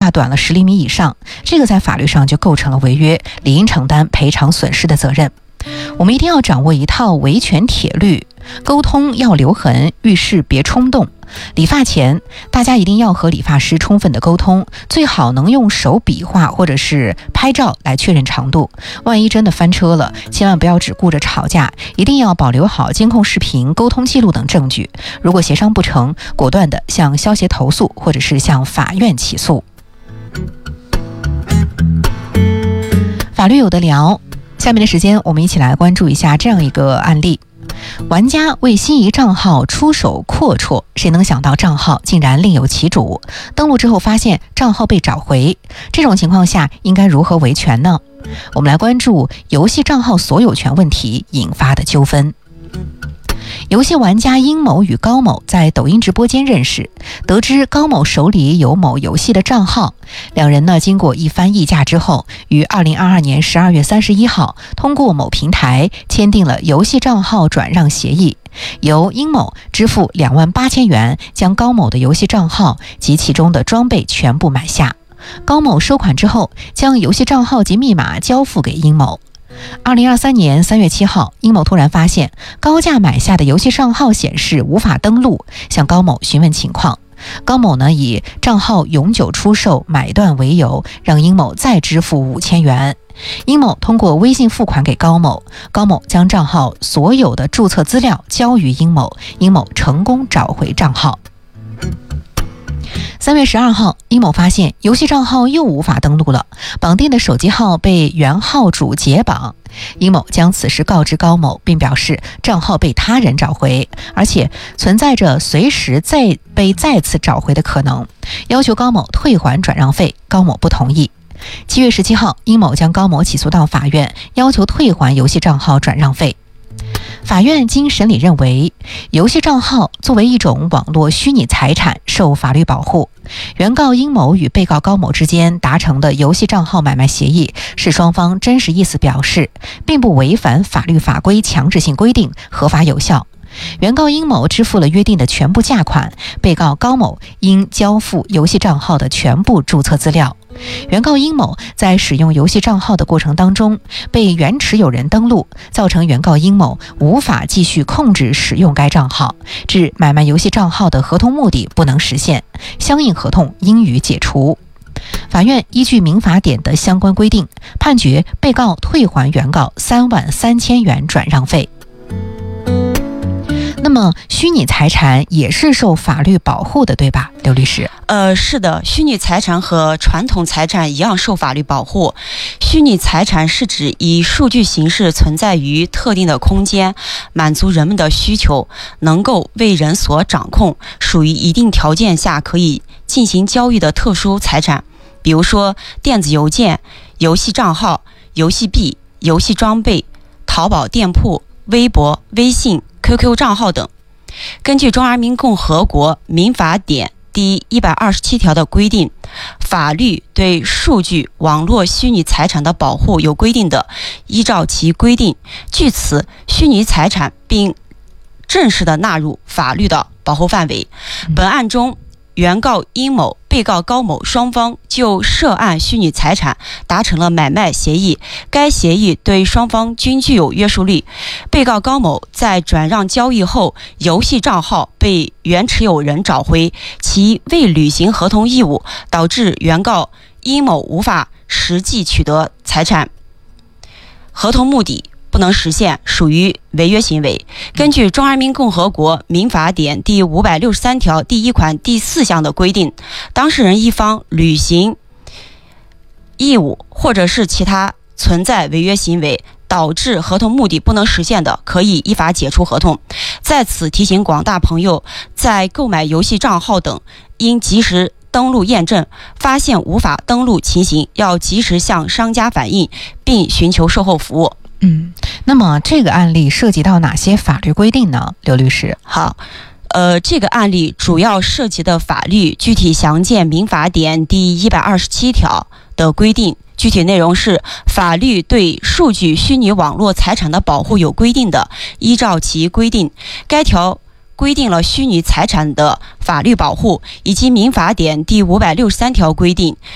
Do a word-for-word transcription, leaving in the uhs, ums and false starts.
画短了十厘米以上，这个在法律上就构成了违约，理应承担赔偿损失的责任。我们一定要掌握一套维权铁律，沟通要留痕，遇事别冲动。理发前，大家一定要和理发师充分的沟通，最好能用手比划或者是拍照来确认长度。万一真的翻车了，千万不要只顾着吵架，一定要保留好监控视频、沟通记录等证据。如果协商不成，果断的向消协投诉，或者是向法院起诉。法律有的聊，下面的时间我们一起来关注一下这样一个案例。玩家为心仪账号出手阔绰，谁能想到账号竟然另有其主？登录之后发现账号被找回，这种情况下应该如何维权呢？我们来关注游戏账号所有权问题引发的纠纷。游戏玩家殷某与高某在抖音直播间认识，得知高某手里有某游戏的账号，两人呢经过一番议价之后，于二零二二年十二月三十一号通过某平台签订了游戏账号转让协议，由殷某支付两万八千元，将高某的游戏账号及其中的装备全部买下。高某收款之后，将游戏账号及密码交付给殷某。二零二三年三月七号，殷某突然发现高价买下的游戏账号显示无法登录，向高某询问情况。高某呢以账号永久出售买断为由，让殷某再支付五千元。殷某通过微信付款给高某，高某将账号所有的注册资料交于殷某，殷某成功找回账号。三月十二号，殷某发现游戏账号又无法登录了，绑定的手机号被原号主解绑。殷某将此事告知高某，并表示账号被他人找回，而且存在着随时再被再次找回的可能，要求高某退还转让费。高某不同意。七月十七号，殷某将高某起诉到法院，要求退还游戏账号转让费。法院经审理认为，游戏账号作为一种网络虚拟财产，受法律保护。原告殷某与被告高某之间达成的游戏账号买卖协议是双方真实意思表示，并不违反法律法规强制性规定，合法有效。原告殷某支付了约定的全部价款，被告高某应交付游戏账号的全部注册资料。原告殷某在使用游戏账号的过程当中，被原持有人登录，造成原告殷某无法继续控制使用该账号，致买卖游戏账号的合同目的不能实现，相应合同应予解除。法院依据民法典的相关规定，判决被告退还原告三万三千元转让费。那么虚拟财产也是受法律保护的，对吧，刘律师？ 呃，是的，虚拟财产和传统财产一样受法律保护。虚拟财产是指以数据形式存在于特定的空间，满足人们的需求，能够为人所掌控，属于一定条件下可以进行交易的特殊财产，比如说电子邮件、游戏账号、游戏币、游戏装备、淘宝店铺、微博、微信、Q Q 账号等。根据中华人民共和国民法典第一百二十七条的规定，法律对数据网络虚拟财产的保护有规定的，依照其规定，据此虚拟财产并正式的纳入法律的保护范围。本案中，原告殷某、被告高某双方就涉案虚拟财产达成了买卖协议，该协议对双方均具有约束力。被告高某在转让交易后，游戏账号被原持有人找回，其未履行合同义务，导致原告殷某无法实际取得财产，合同目的不能实现，属于违约行为。根据中华人民共和国民法典第五百六十三条第一款第四项的规定，当事人一方履行义务或者是其他存在违约行为，导致合同目的不能实现的，可以依法解除合同。在此提醒广大朋友，在购买游戏账号等，应及时登录验证，发现无法登录情形，要及时向商家反映，并寻求售后服务。 嗯，那么这个案例涉及到哪些法律规定呢，刘律师？ 好，呃，这个案例主要涉及的法律具体详见民法典第一百二十七条的规定，具体内容是法律对数据虚拟网络财产的保护有规定的，依照其规定。该条规定了虚拟财产的法律保护，以及民法典第五百六十三条规定